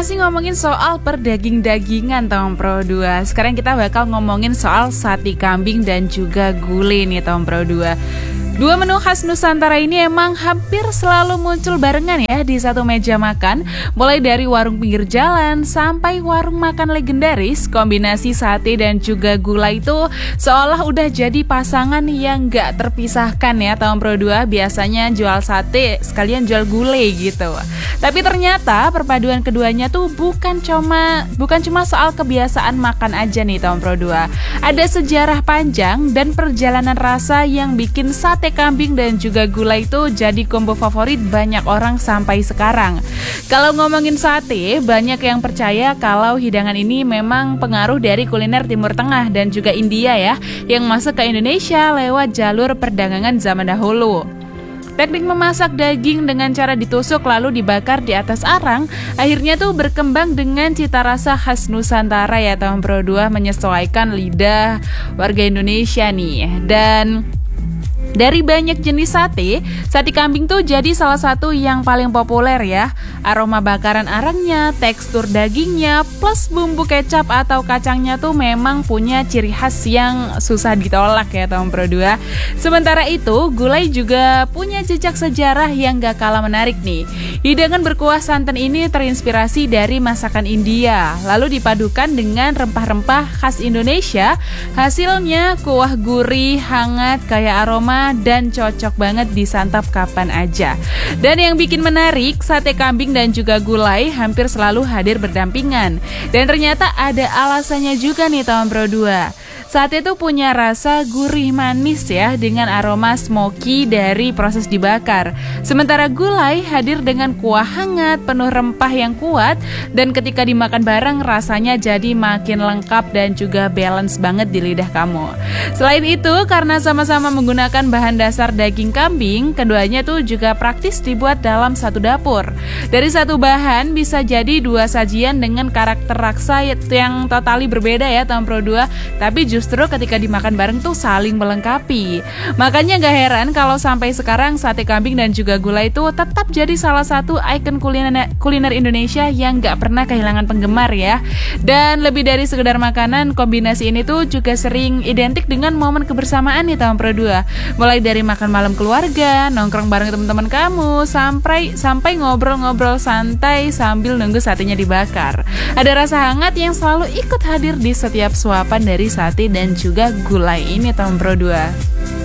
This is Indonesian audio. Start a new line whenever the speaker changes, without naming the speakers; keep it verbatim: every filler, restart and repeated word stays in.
Masih ngomongin soal perdaging-dagingan Tom Pro dua. Sekarang kita bakal ngomongin soal sate kambing dan juga gulai nih Tom Pro dua. Dua menu khas Nusantara ini emang hampir selalu muncul barengan ya di satu meja makan. Mulai dari warung pinggir jalan sampai warung makan legendaris, kombinasi sate dan juga gulai itu seolah udah jadi pasangan yang gak terpisahkan ya Tom Pro dua. Biasanya jual sate sekalian jual gulai gitu. Tapi ternyata perpaduan keduanya tuh bukan cuma bukan cuma soal kebiasaan makan aja nih Tom Pro dua. Ada sejarah panjang dan perjalanan rasa yang bikin sate kambing dan juga gulai itu jadi combo favorit banyak orang sampai sekarang. Kalau ngomongin sate, banyak yang percaya kalau hidangan ini memang pengaruh dari kuliner Timur Tengah dan juga India ya, yang masuk ke Indonesia lewat jalur perdagangan zaman dahulu. Teknik memasak daging dengan cara ditusuk lalu dibakar di atas arang akhirnya tuh berkembang dengan cita rasa khas Nusantara ya Tom Pro dua, menyesuaikan lidah warga Indonesia nih. Dan dari banyak jenis sate, sate kambing tuh jadi salah satu yang paling populer ya. Aroma bakaran arangnya, tekstur dagingnya, plus bumbu kecap atau kacangnya tuh memang punya ciri khas yang susah ditolak ya Tom Pro dua. Sementara itu, gulai juga punya jejak sejarah yang gak kalah menarik nih. Hidangan berkuah santan ini terinspirasi dari masakan India, lalu dipadukan dengan rempah-rempah khas Indonesia. Hasilnya kuah gurih, hangat, kaya aroma, dan cocok banget disantap kapan aja. Dan yang bikin menarik, sate kambing dan juga gulai hampir selalu hadir berdampingan. Dan ternyata ada alasannya juga nih Tom Pro dua. Sate itu punya rasa gurih manis ya, dengan aroma smoky dari proses dibakar. Sementara gulai hadir dengan kuah hangat, penuh rempah yang kuat, dan ketika dimakan bareng rasanya jadi makin lengkap dan juga balance banget di lidah kamu. Selain itu, karena sama-sama menggunakan bahan dasar daging kambing, keduanya tuh juga praktis dibuat dalam satu dapur. Dari satu bahan bisa jadi dua sajian dengan karakter rasa yang totali berbeda ya Tom Pro dua, tapi justru Justru ketika dimakan bareng tuh saling melengkapi. Makanya gak heran kalau sampai sekarang sate kambing dan juga gulai itu tetap jadi salah satu ikon kuliner, kuliner Indonesia yang gak pernah kehilangan penggemar ya. Dan lebih dari sekedar makanan, kombinasi ini tuh juga sering identik dengan momen kebersamaan nih Tom Pro dua. Mulai dari makan malam keluarga, nongkrong bareng teman-teman kamu, sampai sampai ngobrol-ngobrol santai sambil nunggu satenya dibakar. Ada rasa hangat yang selalu ikut hadir di setiap suapan dari sate dan juga gulai ini Tom Pro dua.